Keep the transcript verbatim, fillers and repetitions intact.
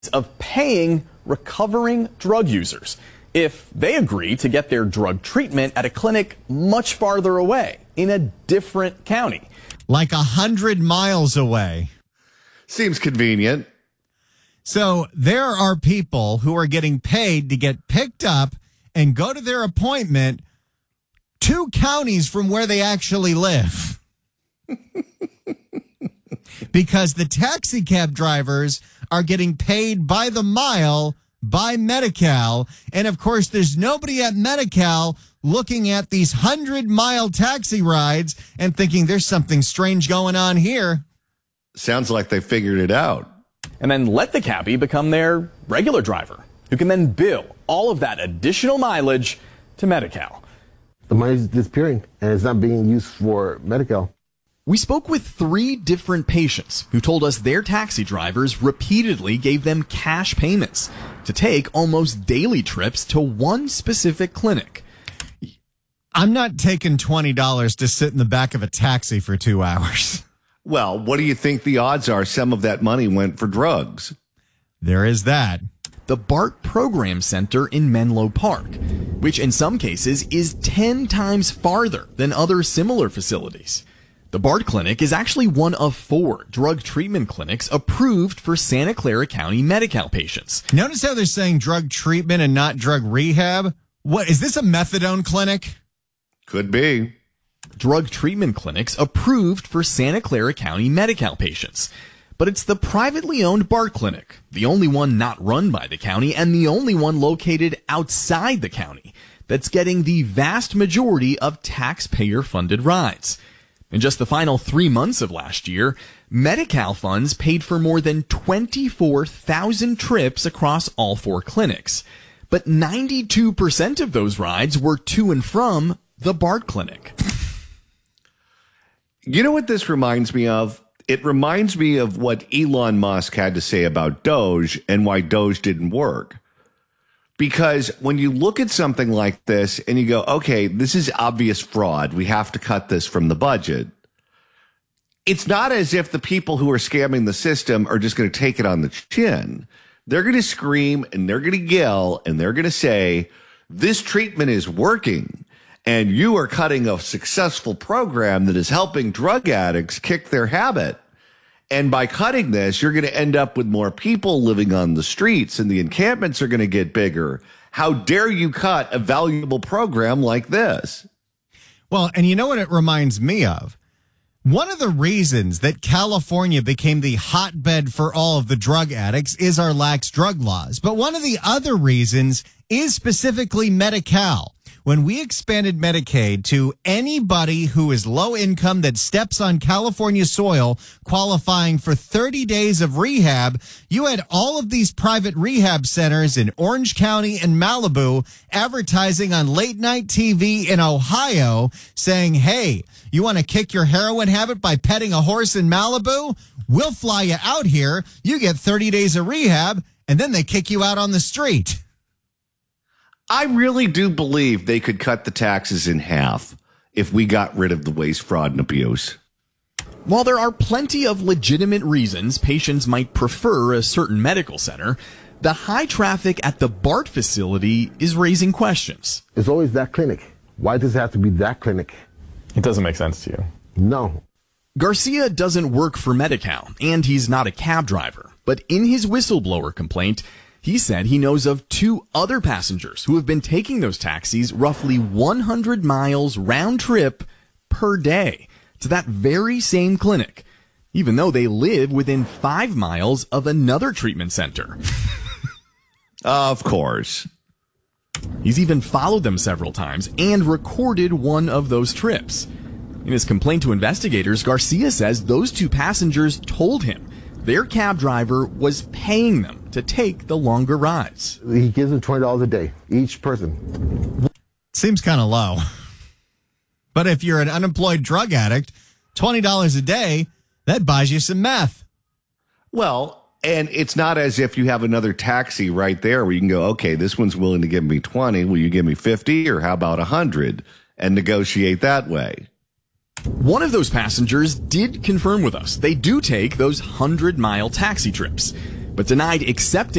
of paying recovering drug users if they agree to get their drug treatment at a clinic much farther away in a different county. Like a hundred miles away. Seems convenient. So there are people who are getting paid to get picked up and go to their appointment two counties from where they actually live. Because the taxi cab drivers are getting paid by the mile by Medi-Cal. And of course, there's nobody at Medi-Cal looking at these hundred-mile taxi rides and thinking there's something strange going on here. Sounds like they figured it out. And then let the cabbie become their regular driver, who can then bill all of that additional mileage to Medi-Cal. The money's disappearing, and it's not being used for Medi-Cal. We spoke with three different patients who told us their taxi drivers repeatedly gave them cash payments to take almost daily trips to one specific clinic. I'm not taking twenty dollars to sit in the back of a taxi for two hours. Well, what do you think the odds are some of that money went for drugs? There is that. The BART Program Center in Menlo Park, which in some cases is ten times farther than other similar facilities. The BART Clinic is actually one of four drug treatment clinics approved for Santa Clara County Medi-Cal patients. Notice how they're saying drug treatment and not drug rehab? What, is this a methadone clinic? Could be. Drug treatment clinics approved for Santa Clara County Medi-Cal patients. But it's the privately owned BART Clinic, the only one not run by the county and the only one located outside the county, that's getting the vast majority of taxpayer-funded rides. In just the final three months of last year, Medi-Cal funds paid for more than twenty-four thousand trips across all four clinics. But ninety-two percent of those rides were to and from the BART Clinic. You know what this reminds me of? It reminds me of what Elon Musk had to say about Doge and why Doge didn't work. Because when you look at something like this and you go, okay, this is obvious fraud. We have to cut this from the budget. It's not as if the people who are scamming the system are just going to take it on the chin. They're going to scream and they're going to yell and they're going to say, this treatment is working. And you are cutting a successful program that is helping drug addicts kick their habit. And by cutting this, you're going to end up with more people living on the streets and the encampments are going to get bigger. How dare you cut a valuable program like this? Well, and you know what it reminds me of? One of the reasons that California became the hotbed for all of the drug addicts is our lax drug laws. But one of the other reasons is specifically Medi-Cal. When we expanded Medicaid to anybody who is low income that steps on California soil qualifying for thirty days of rehab, you had all of these private rehab centers in Orange County and Malibu advertising on late night T V in Ohio saying, hey, you want to kick your heroin habit by petting a horse in Malibu? We'll fly you out here. You get thirty days of rehab and then they kick you out on the street. I really do believe they could cut the taxes in half if we got rid of the waste, fraud, and abuse. While there are plenty of legitimate reasons patients might prefer a certain medical center, the high traffic at the BART facility is raising questions. It's always that clinic. Why does it have to be that clinic? It doesn't make sense to you. No. Garcia doesn't work for Medi-Cal, and he's not a cab driver. But in his whistleblower complaint, he said he knows of two other passengers who have been taking those taxis roughly one hundred miles round trip per day to that very same clinic, even though they live within five miles of another treatment center. Of course. He's even followed them several times and recorded one of those trips. In his complaint to investigators, Garcia says those two passengers told him their cab driver was paying them to take the longer rides. He gives them twenty dollars a day, each person. Seems kind of low. But if you're an unemployed drug addict, twenty dollars a day, that buys you some meth. Well, and it's not as if you have another taxi right there where you can go, okay, this one's willing to give me twenty. Will you give me fifty or how about one hundred? And negotiate that way. One of those passengers did confirm with us they do take those hundred-mile taxi trips. but denied accepting